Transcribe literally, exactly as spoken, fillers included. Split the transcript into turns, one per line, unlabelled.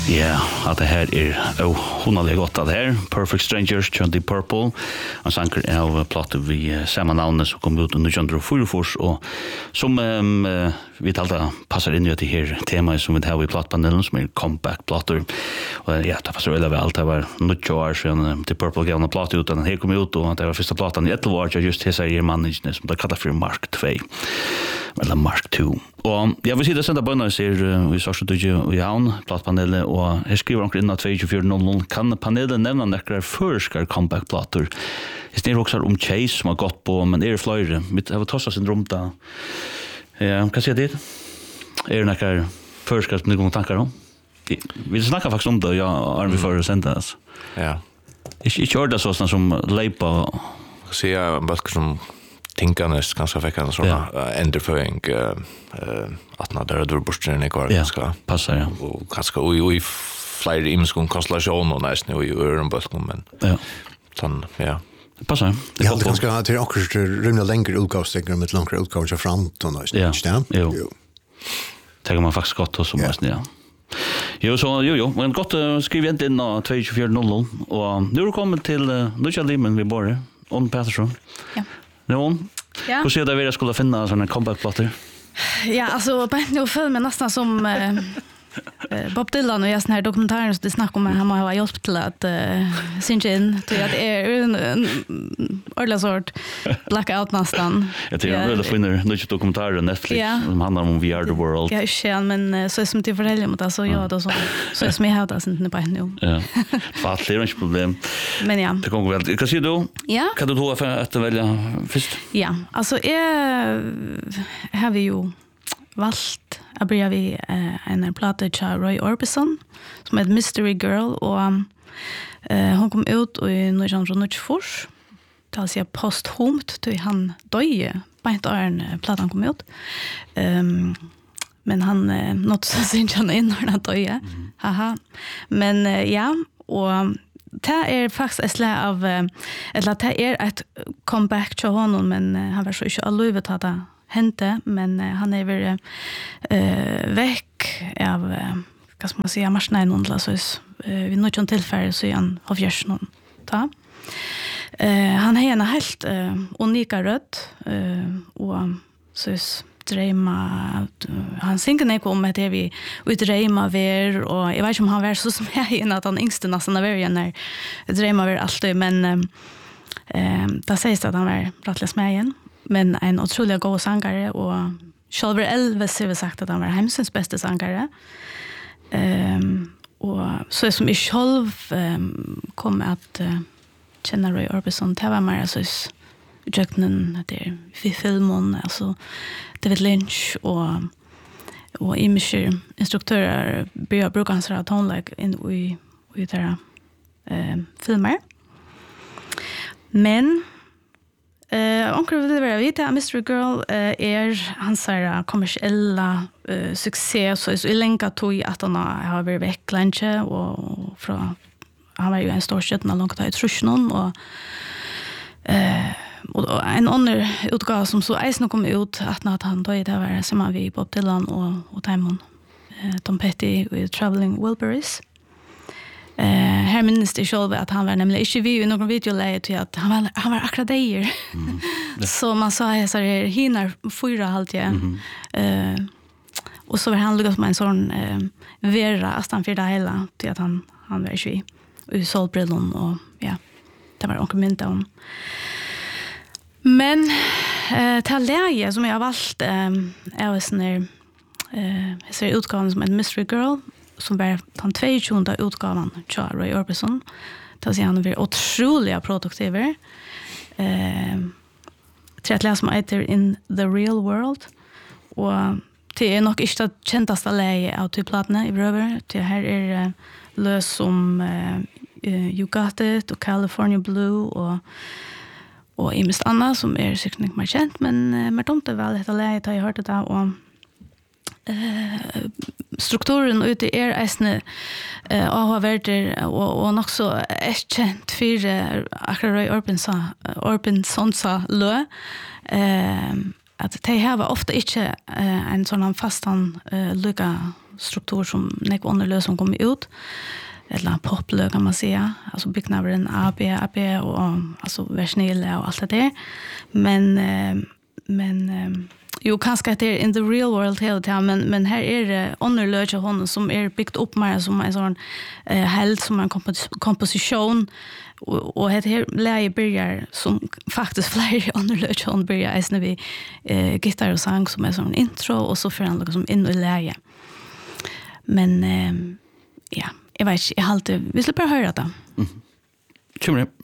Ja, att det här är oh, hon har gått det här. Perfect Strangers, Deep Purple. En sanker av plattor vi samma namn som kom ut under nitton fyrtiofyra och som um, vi talade passar in i det här temat som vi har i plattpanelen som är comeback plattor. Och ja, det passar väldigt väl. Det var något år sedan Deep Purple gav en platt ut och den här kom ut och det var första plattan i ett år jag just hesa i mannen som det kallar för Mark två. Eller Mark två. Och jag vill säga sända bönnar ser vi så att du i havn plattpanelen och här skriver de in att tjugofyra noll noll kan panelen nämna några förskar comeback plattor. Det är också om Chase som har gått på men är det flöjre mitt har tossa syndrom där. Ja, kan se det. Är det några förskar som ni går tankar om? Vi snackar faktiskt om det jag är vi för att sända oss.
Ja.
Ich ich hörde så som leipa
se jag bara som tänkandes ganska fick en sån enderföring eh att när det då borsten är kvar ska
passa ja
och ganska oj oj flyr i imskon konstellation och nästan och gör en bulten men
ja
sån ja
passa
det är ganska det är också rymna längre utgåvstegnar med långa utgåvor fram och nästan
ja jo tänker man faktiskt gott och så måste ja. Jo, så jo jo, men gott uh, skriv inte in på tjugofyra noll noll och nu har kommit till uh, Lucia Limen vi bor on Petersson.
Ja.
Någon?
Ja.
Hur ser det vi skulle finna såna comeback-plattor?
Ja, alltså på nu för mig nästan som uh, uh, Bob Dylan och jag sån här dokumentären så det snackar om att han har hjälpt till att uh, synka in till att det är en ordentlig sort blackout nästan.
Jag tycker jag vill finna några dokumentärer på Netflix som handlar om We Are the World.
Ja, jag men så som till förhållande mot alltså ja då så så som jag hade sen på nu.
Ja. Fast det är inte problem.
Men ja.
Det kommer väl. Kan se då?
Ja.
Kan du då för att välja först?
Ja, alltså är har vi ju valt att börja vi eh, en platta av Roy Orbison som heter Mystery Girl och eh, hon kom ut i nitton nittiofyra. Det vill säga posthumt till han döje på ett år plattan kom ut. Um, men han eh, något så syns han in när han döje. Mm. Haha. Men eh, ja, och det är faktiskt ett slag av eller det är ett comeback till honom men uh, han var så inte alluvet att det hände men uh, han är väl uh, väck av uh, vad ska man säga marsna någon så uh, vi något tillfälle så han har fjärs någon ta. Uh, han har en helt uh, unika röd uh, och så drömma han synger nek om att det vi utdrömma ver och jag vet inte om han var så som jag in att han yngste nästan av er när drömma ver alltid men eh det sägs att han var rättligt smägen men en otroligt god sångare och Shelver Elvis har sagt att han var hemsens bästa sångare ehm och så som i själv um, kom att uh, känna Roy Orbison det var mer så Jacknen där vi filmon alltså David Lynch och och image instruktörer börjar bruka hans rätt hon like in vi vi där eh filmer men eh onkel vill vara vita Mystery Girl eh, är hans såra kommersiella eh, succé så är länka tog att han har varit veck länge och från han var ju en stor stjärna långt i trusnon och eh och en annan utgåva som så eisen kom ut att när han då det var som vi på Dylan och och Timon eh, Tom Petty with Traveling Wilburys. Eh här minns det själv att han var nämligen inte vi i någon video läge till att han var han var akademier. Mm. Så man sa jag så här hinner fyra halt jag. Mm. Eh och så var han lyckas med en sån eh, vera astan för det hela till att han han var ju i solbrillon och ja det var onkel mynta om. Men eh till läge som jag har valt eh är en sån här eh så utgåvan som en Mystery Girl som var den tjugosjunde utgåvan av Roy Orbison. Det ser han var otroliga produktiver. Eh tre att läsa som heter In the Real World och det är nog inte det kändaste läge av typlattorna i Bröver. Det här är uh, lös som uh, You Got It och California Blue och och i mest Anna som är säkert inte mer känt men uh, mer tomt är väl detta läget har jag hört det där och uh, strukturen ute är äsne uh, har varit och och också är känt för uh, akkurat Roy Orbison Orbison sa lö eh att de har ofta inte uh, en sån fastan uh, lycka struktur som nek underlös som kommer ut. Eller poplö kan man säga. Alltså byggnaden A, B, A, B och alltså versnille och allt det där. Men, eh, men eh, jo, kanske att det är in the real world hela tiden, men, men här är det underlös av honom som är byggt upp mer som en sån eh, held, som en kompos komposition. Och, och det här läge börjar som faktiskt flera underlös av honom börjar när vi eh, gitarr och sång som är sån intro och så förändrar liksom in i läge. Men eh, ja, jag vet inte, jag har alltid, vi ska bara höra det.
Mm. Kommer det.